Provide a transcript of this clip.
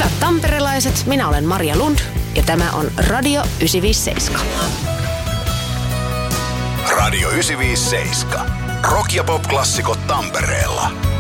Rakkaat tamperelaiset, minä olen Maria Lund ja tämä on Radio 957. Radio 957. Rock- ja pop-klassikot Tampereella.